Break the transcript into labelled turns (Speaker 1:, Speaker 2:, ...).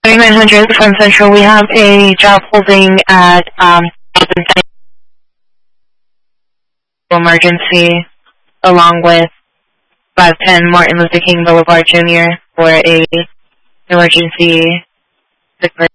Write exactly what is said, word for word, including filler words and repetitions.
Speaker 1: thirty-nine hundred from Central. We have a job holding at um, emergency along with five ten Martin Luther King Boulevard Junior for a emergency sick person.